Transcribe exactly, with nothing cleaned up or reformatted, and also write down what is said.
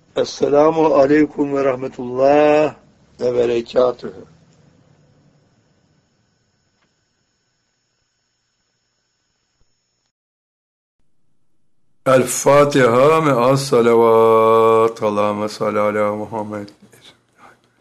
Esselamu aleyküm ve rahmetullah ve berekatühü. El Fatiha me'as salavat. Allahümme salli ala Muhammed.